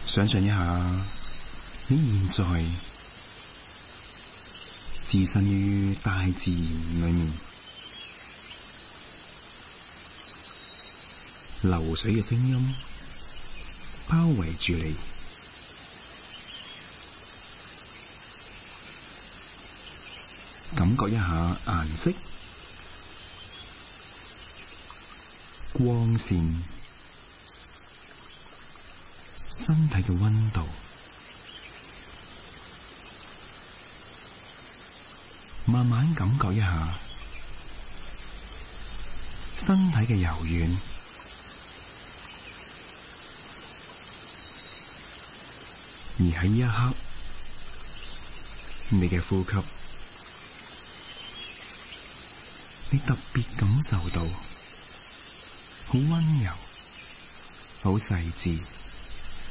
想象一下，你現在置身於大自然裏面，流水嘅聲音包圍住你，感覺一下顏色、光線、身體嘅溫度，慢慢感覺一下身體嘅柔軟，而喺呢一刻，你嘅呼吸，你特別感受到好溫柔、好細緻。